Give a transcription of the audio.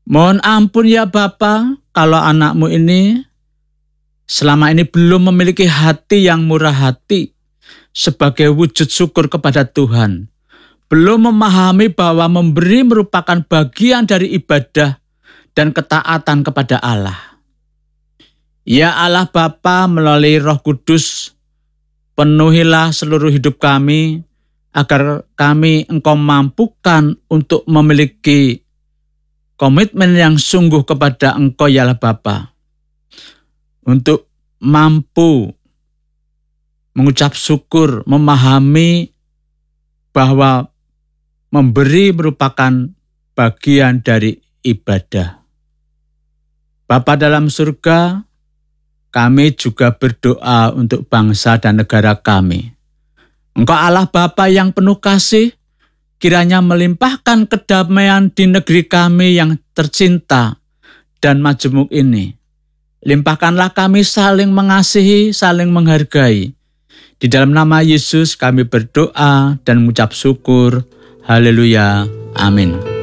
Mohon ampun ya Bapa, kalau anakmu ini selama ini belum memiliki hati yang murah hati sebagai wujud syukur kepada Tuhan. Belum memahami bahwa memberi merupakan bagian dari ibadah dan ketaatan kepada Allah. Ya Allah Bapa, melalui Roh Kudus, penuhilah seluruh hidup kami, agar kami Engkau mampukan untuk memiliki komitmen yang sungguh kepada Engkau ya Allah Bapa. Untuk mampu mengucap syukur, memahami bahwa memberi merupakan bagian dari ibadah. Bapa dalam surga, kami juga berdoa untuk bangsa dan negara kami. Engkau Allah Bapa yang penuh kasih, kiranya melimpahkan kedamaian di negeri kami yang tercinta dan majemuk ini. Limpahkanlah kami saling mengasihi, saling menghargai. Di dalam nama Yesus kami berdoa dan mengucap syukur. Haleluya. Amin.